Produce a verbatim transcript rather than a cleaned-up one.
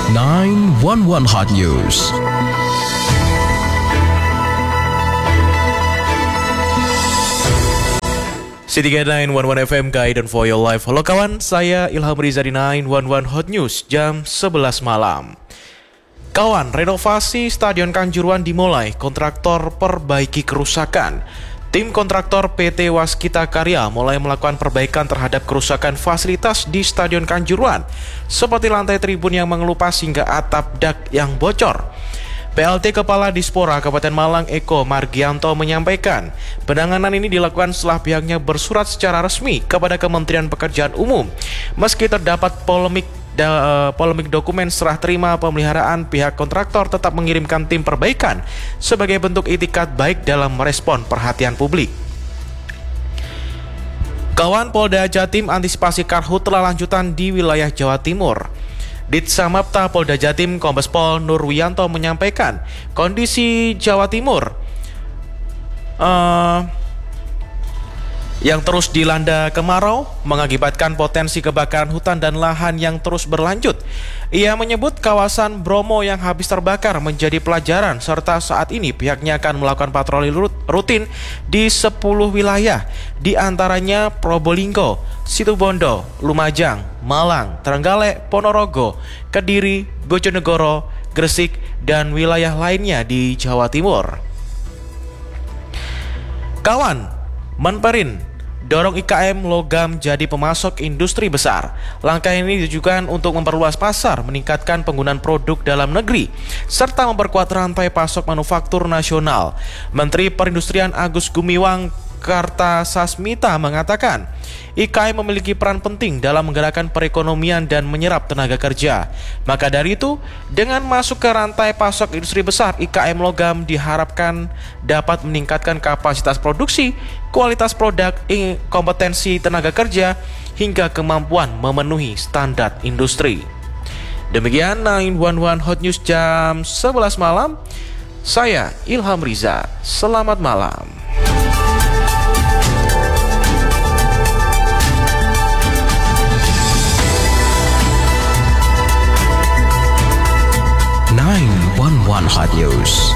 nine one one Hot News. City nine one one F M Guide for Your Life. Halo kawan, saya Ilham Riza di nine one one Hot News jam sebelas malam. Kawan, renovasi Stadion Kanjuruhan dimulai, kontraktor perbaiki kerusakan. Tim kontraktor P T Waskita Karya mulai melakukan perbaikan terhadap kerusakan fasilitas di Stadion Kanjuruhan, seperti lantai tribun yang mengelupas hingga atap dak yang bocor. P L T Kepala Dispora Kabupaten Malang Eko Margianto menyampaikan, penanganan ini dilakukan setelah pihaknya bersurat secara resmi kepada Kementerian Pekerjaan Umum. Meski terdapat polemik Da, polemik dokumen serah terima pemeliharaan, pihak kontraktor tetap mengirimkan tim perbaikan sebagai bentuk itikat baik dalam merespon perhatian publik. Kawan, Polda Jatim antisipasi karhutla lanjutan di wilayah Jawa Timur. Ditsamapta Polda Jatim Kombes Pol Nurwianto menyampaikan kondisi Jawa Timur uh, yang terus dilanda kemarau mengakibatkan potensi kebakaran hutan dan lahan yang terus berlanjut. Ia menyebut kawasan Bromo yang habis terbakar menjadi pelajaran, serta saat ini pihaknya akan melakukan patroli rutin di sepuluh wilayah, di antaranya Probolinggo, Situbondo, Lumajang, Malang, Trenggalek, Ponorogo, Kediri, Bojonegoro, Gresik, dan wilayah lainnya di Jawa Timur. Kawan, Menperin dorong I K M logam jadi pemasok industri besar. Langkah ini ditujukan untuk memperluas pasar, meningkatkan penggunaan produk dalam negeri, serta memperkuat rantai pasok manufaktur nasional. Menteri Perindustrian Agus Gumiwang Kartasasmita mengatakan, I K M memiliki peran penting dalam menggerakkan perekonomian dan menyerap tenaga kerja. Maka dari itu, dengan masuk ke rantai pasok industri besar, I K M logam diharapkan dapat meningkatkan kapasitas produksi, kualitas produk, kompetensi tenaga kerja, hingga kemampuan memenuhi standar industri. Demikian nine one one Hot News jam sebelas malam. Saya Ilham Riza. Selamat malam. nine one one Hot News.